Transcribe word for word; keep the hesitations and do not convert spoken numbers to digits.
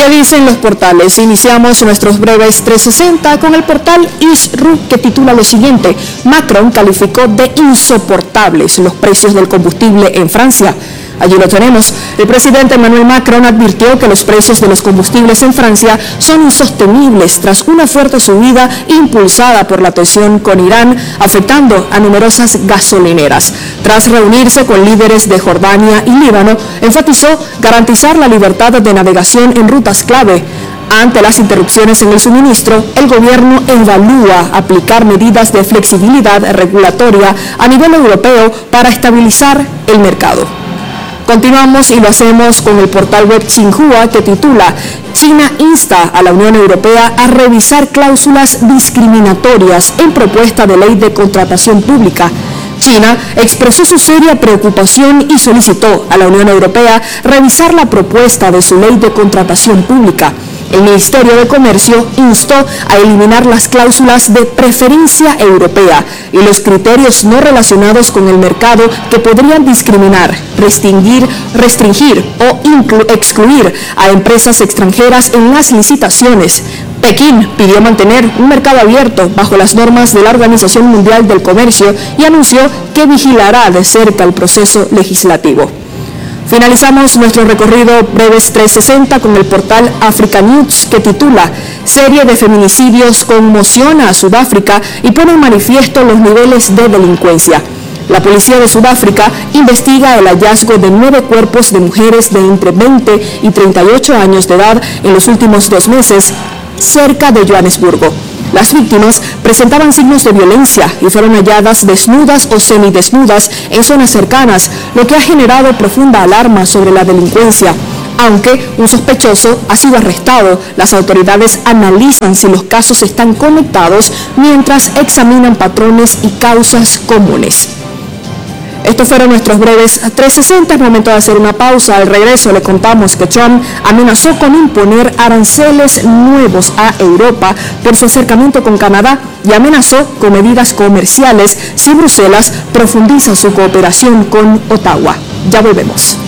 ¿Qué dicen los portales? Iniciamos nuestros breves trescientos sesenta con el portal Ishru, que titula lo siguiente: Macron calificó de insoportables los precios del combustible en Francia. Allí lo tenemos. El presidente Emmanuel Macron advirtió que los precios de los combustibles en Francia son insostenibles tras una fuerte subida impulsada por la tensión con Irán, afectando a numerosas gasolineras. Tras reunirse con líderes de Jordania y Líbano, enfatizó garantizar la libertad de navegación en rutas clave. Ante las interrupciones en el suministro, el gobierno evalúa aplicar medidas de flexibilidad regulatoria a nivel europeo para estabilizar el mercado. Continuamos y lo hacemos con el portal web Xinhua, que titula: China insta a la Unión Europea a revisar cláusulas discriminatorias en propuesta de ley de contratación pública. China expresó su seria preocupación y solicitó a la Unión Europea revisar la propuesta de su ley de contratación pública. El Ministerio de Comercio instó a eliminar las cláusulas de preferencia europea y los criterios no relacionados con el mercado que podrían discriminar, restringir, restringir o excluir a empresas extranjeras en las licitaciones. Pekín pidió mantener un mercado abierto bajo las normas de la Organización Mundial del Comercio y anunció que vigilará de cerca el proceso legislativo. Finalizamos nuestro recorrido breves trescientos sesenta con el portal Africa News, que titula: Serie de feminicidios conmociona a Sudáfrica y pone en manifiesto los niveles de delincuencia. La policía de Sudáfrica investiga el hallazgo de nueve cuerpos de mujeres de entre veinte y treinta y ocho años de edad en los últimos dos meses cerca de Johannesburgo. Las víctimas presentaban signos de violencia y fueron halladas desnudas o semidesnudas en zonas cercanas, lo que ha generado profunda alarma sobre la delincuencia. Aunque un sospechoso ha sido arrestado, las autoridades analizan si los casos están conectados mientras examinan patrones y causas comunes. Estos fueron nuestros breves trescientos sesenta. Es momento de hacer una pausa. Al regreso le contamos que Trump amenazó con imponer aranceles nuevos a Europa por su acercamiento con Canadá y amenazó con medidas comerciales si Bruselas profundiza su cooperación con Ottawa. Ya volvemos.